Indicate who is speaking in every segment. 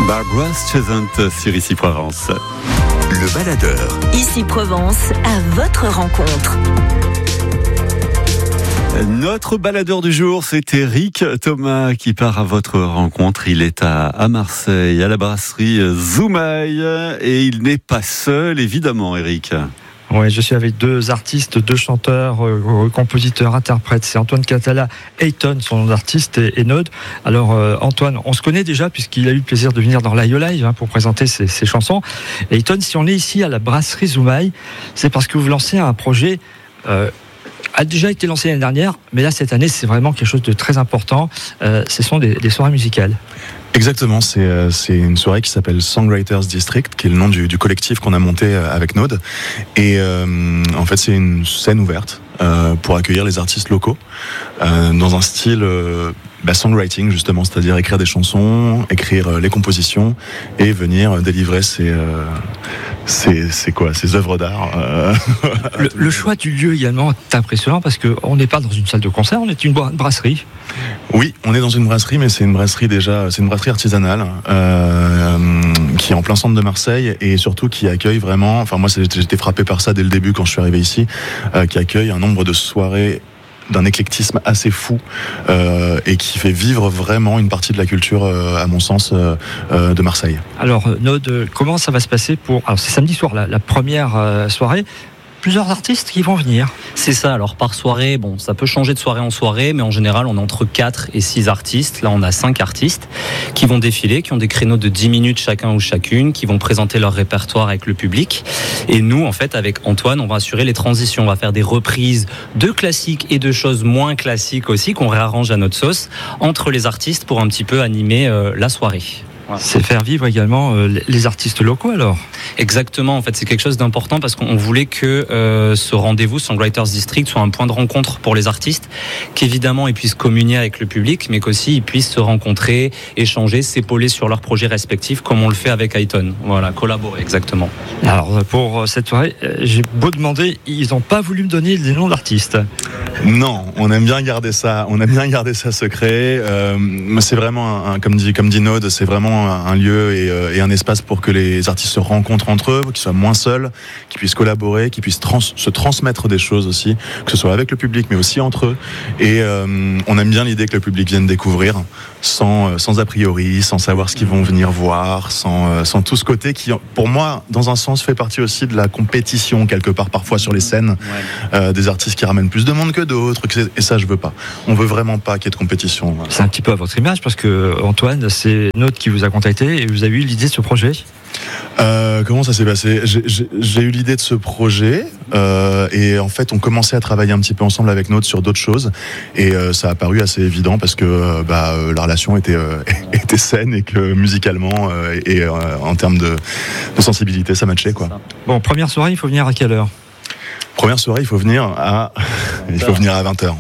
Speaker 1: Barbara Streisand sur Ici Provence.
Speaker 2: Le baladeur.
Speaker 3: Ici Provence, à votre rencontre.
Speaker 1: Notre baladeur du jour, c'est Eric Thomas qui part à votre rencontre. Il est à Marseille, à la brasserie Zoumaï, et il n'est pas seul, évidemment, Eric.
Speaker 4: Oui, je suis avec deux artistes, deux chanteurs, compositeurs, interprètes. C'est Antoine Catala, Ayton, son nom d'artiste, et Node. Alors Antoine, on se connaît déjà puisqu'il a eu le plaisir de venir dans l'Aïe Live pour présenter ses chansons. Et Ayton, si on est ici à la brasserie Zoumaï, c'est parce que vous lancez un projet a déjà été lancé l'année dernière, mais là cette année c'est vraiment quelque chose de très important. Ce sont des soirées musicales.
Speaker 5: Exactement, c'est une soirée qui s'appelle Songwriters District, qui est le nom du collectif qu'on a monté avec Node. Et en fait, c'est une scène ouverte pour accueillir les artistes locaux dans un style songwriting justement, c'est-à-dire écrire des chansons, écrire les compositions et venir délivrer ses œuvres d'art.
Speaker 4: Le choix du lieu également est impressionnant parce qu'on n'est pas dans une salle de concert, on est une brasserie.
Speaker 5: Oui, on est dans une brasserie, mais c'est une brasserie artisanale qui est en plein centre de Marseille et surtout qui accueille vraiment. Enfin, moi, j'étais frappé par ça dès le début quand je suis arrivé ici, qui accueille un nombre de soirées d'un éclectisme assez fou et qui fait vivre vraiment une partie de la culture, à mon sens, de Marseille.
Speaker 4: Alors, Node, comment ça va se passer Alors, c'est samedi soir, la première soirée. Plusieurs artistes qui vont venir.
Speaker 6: C'est ça, alors par soirée, ça peut changer de soirée en soirée, mais en général on est entre 4 et 6 artistes. Là on a 5 artistes qui vont défiler, qui ont des créneaux de 10 minutes chacun ou chacune, qui vont présenter leur répertoire avec le public. Et nous en fait avec Antoine, on va assurer les transitions, on va faire des reprises de classiques et de choses moins classiques aussi, qu'on réarrange à notre sauce, entre les artistes pour un petit peu animer la soirée.
Speaker 4: Voilà. C'est faire vivre également les artistes locaux alors.
Speaker 6: Exactement, en fait c'est quelque chose d'important parce qu'on voulait que ce rendez-vous Songwriters District soit un point de rencontre pour les artistes, qu'évidemment ils puissent communier avec le public, mais qu'aussi ils puissent se rencontrer, échanger, s'épauler sur leurs projets respectifs comme on le fait avec Ayton. Voilà, collaborer exactement.
Speaker 4: Alors pour cette soirée, j'ai beau demander, ils n'ont pas voulu me donner des noms d'artistes.
Speaker 5: Non, on aime bien garder ça secret. C'est vraiment comme dit Node, c'est vraiment un lieu et un espace pour que les artistes se rencontrent entre eux, qu'ils soient moins seuls, qu'ils puissent collaborer, qu'ils puissent se transmettre des choses aussi, que ce soit avec le public mais aussi entre eux. Et on aime bien l'idée que le public vienne découvrir sans a priori, sans savoir ce qu'ils vont venir voir, sans tout ce côté qui, pour moi, dans un sens, fait partie aussi de la compétition quelque part parfois sur les scènes, des artistes qui ramènent plus de monde que d'autres, et ça je veux pas. On veut vraiment pas qu'il y ait de compétition.
Speaker 4: C'est un petit peu à votre image parce que Antoine, c'est Node qui vous a contacté et vous avez eu l'idée de ce projet.
Speaker 5: Comment ça s'est passé ? J'ai eu l'idée de ce projet et en fait on commençait à travailler un petit peu ensemble avec Node sur d'autres choses et ça a paru assez évident parce que la relation était saine et que musicalement et en termes de sensibilité ça matchait quoi.
Speaker 4: Bon, première soirée, il faut venir à quelle heure ?
Speaker 5: Première soirée, il faut venir à 20h.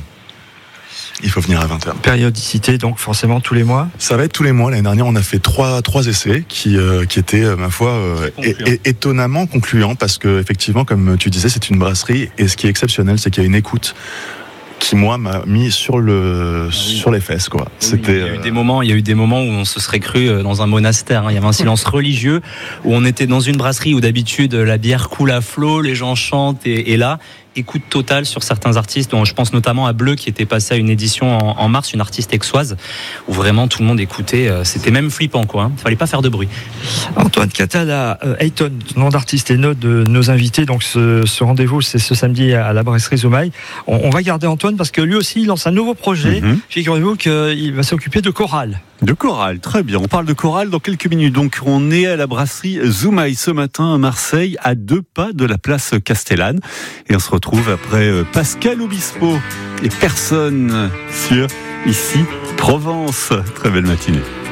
Speaker 5: Il faut venir à 20h.
Speaker 4: Périodicité, donc forcément tous les mois ?
Speaker 5: Ça va être tous les mois. L'année dernière, on a fait trois essais qui étaient, ma foi, étonnamment concluants parce que, effectivement, comme tu disais, c'est une brasserie et ce qui est exceptionnel, c'est qu'il y a une écoute qui, moi, m'a mis sur les fesses, quoi.
Speaker 6: Oui, il y a eu des moments où on se serait cru dans un monastère. Il y avait un silence religieux où on était dans une brasserie où d'habitude la bière coule à flot, les gens chantent et là, écoute totale sur certains artistes, dont je pense notamment à Bleu qui était passé à une édition en mars, une artiste aixoise, où vraiment tout le monde écoutait, c'était même flippant quoi, fallait pas faire de bruit.
Speaker 4: Antoine Catala, Ayton, nom d'artiste et Node de nos invités, donc ce rendez-vous c'est ce samedi à la brasserie Zoumaï. On va garder Antoine parce que lui aussi il lance un nouveau projet, figurez-vous qu'il va s'occuper de chorale.
Speaker 1: De chorale, très bien. On parle de chorale dans quelques minutes. Donc, on est à la brasserie Zoumaï ce matin à Marseille, à 2 pas de la place Castellane. Et on se retrouve après Pascal Obispo et personne sur Ici Provence. Très belle matinée.